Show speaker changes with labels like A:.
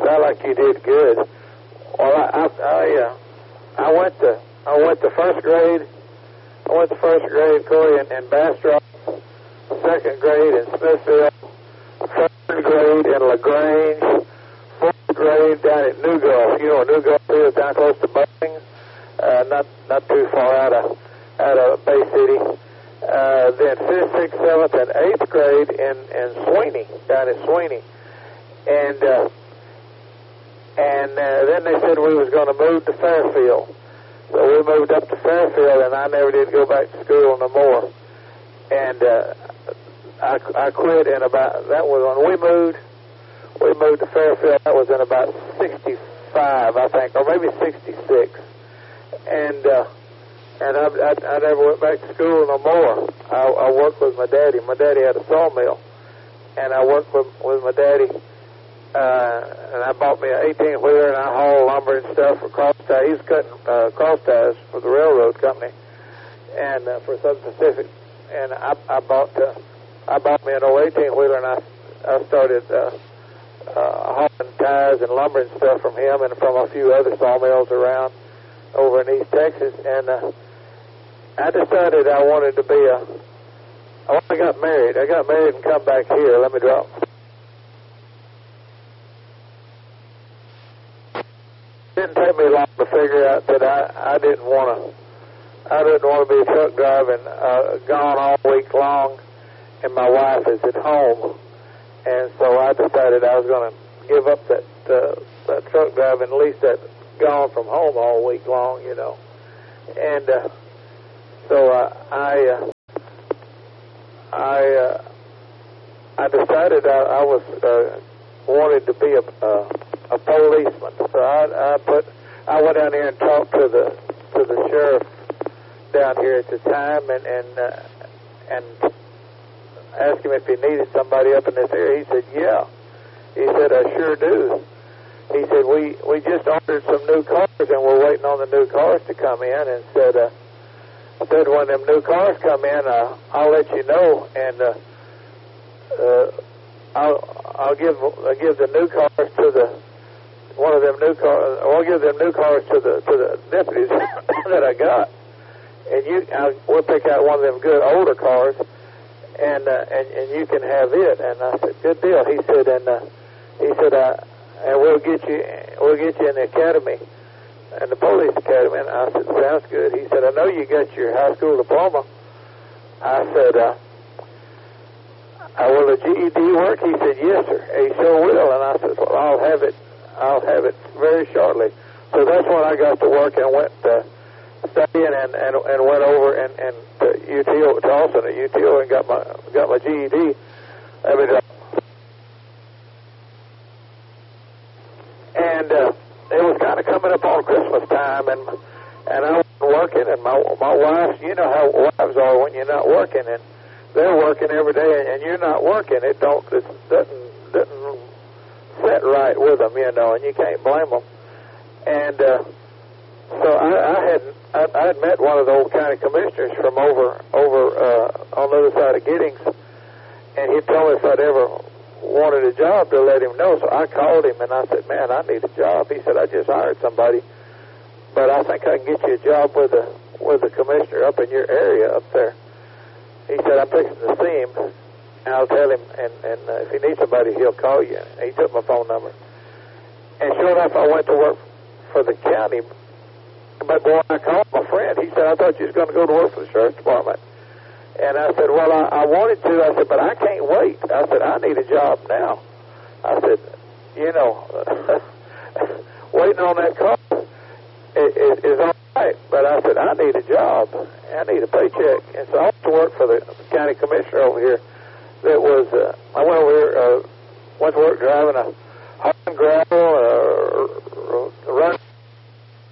A: Sound like you did good. Well, I went to first grade. I went to first grade, Corey, in Bastrop. Second grade in Smithfield. Third grade in LaGrange. Fourth grade down at New Gulf. You know where New Gulf is, down close to Buzzing. Not too far out of Bay City. Then 5th, 6th, 7th, and 8th grade in Sweeney, down at Sweeney. And then they said we was going to move to Fairfield. So we moved up to Fairfield, and I never did go back to school no more. And I quit in about, that was when we moved to Fairfield. That was in about 65, I think, or maybe 66. And I never went back to school no more. I worked with my daddy. My daddy had a sawmill, and I worked with my daddy. And I bought me an 18-wheeler, and I hauled lumber and stuff for cross ties. He was cutting cross ties for the railroad company, and for Southern Pacific. And I bought me an old 18-wheeler, and I started hauling ties and lumber and stuff from him and from a few other sawmills around over in East Texas. And I decided I wanted to be I got married. I got married and come back here. Let me drop. It didn't take me long to figure out that I didn't want to be a truck driving gone all week long, and my wife is at home, and so I decided I was going to give up that truck driving, at least that gone from home all week long, you know. And so I decided I was wanted to be a policeman. So I went down here and talked to the sheriff down here at the time, and asked him if he needed somebody up in this area. He said, yeah. He said, I sure do. He said, we just ordered some new cars, and we're waiting on the new cars to come in, and said when them new cars come in, I'll let you know, and I'll give the new cars to one of them new cars. I'll give them new cars to the deputies that I got, and we'll pick out one of them good older cars, and you can have it. And I said, good deal. He said, and we'll get you in the academy, in the police academy. And I said, sounds good. He said, I know you got your high school diploma. I said, will the GED work? He said, yes, sir. He sure will. And I said, well, I'll have it very shortly. So that's when I got to work and went studying and went over and to UTO, to Austin at UTO, and got my GED. And it was kind of coming up on Christmas time, and I was working, and my wife, you know how wives are when you're not working, and they're working every day, and you're not working. It doesn't sit right with them, you know, and you can't blame them. And so I had met one of the old county commissioners from over on the other side of Giddings, and he told me if I'd ever wanted a job to let him know. So I called him and I said, man, I need a job. He said, I just hired somebody, but I think I can get you a job with the commissioner up in your area up there. He said, I'm fixing to see him, and I'll tell him, and if he needs somebody, he'll call you. And he took my phone number. And sure enough, I went to work for the county. But boy, I called my friend. He said, I thought you was going to go to work for the sheriff's department. And I said, well, I wanted to. I said, but I can't wait. I said, I need a job now. I said, you know, waiting on that call is all right. But I said, I need a job. I need a paycheck. And so I went to work for the county commissioner over here. That was, I went over here, went to work driving a hauling gravel, running